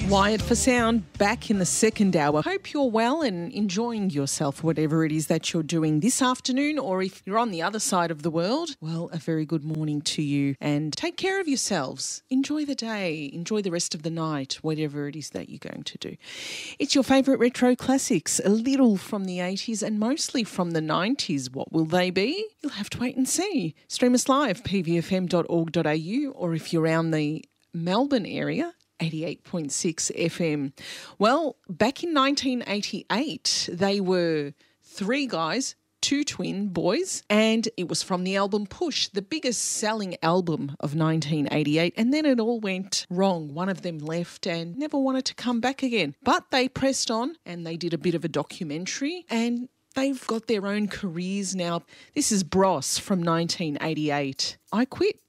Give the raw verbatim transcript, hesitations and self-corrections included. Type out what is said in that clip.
Wired for Sound, back in the second hour. Hope you're well and enjoying yourself, whatever it is that you're doing this afternoon, or if you're on the other side of the world, well, a very good morning to you, and take care of yourselves. Enjoy the day, enjoy the rest of the night, whatever it is that you're going to do. It's your favourite retro classics, a little from the eighties and mostly from the nineties. What will they be? You'll have to wait and see. Stream us live, p v f m dot org dot a u, or if you're around the Melbourne area, eighty-eight point six F M. Well, back in nineteen eighty-eight, they were three guys, two twin boys, and it was from the album Push, the biggest selling album of nineteen eighty-eight, and then it all went wrong. One of them left and never wanted to come back again. But they pressed on and they did a bit of a documentary, and they've got their own careers now. This is Bros from nineteen eighty-eight. I Quit.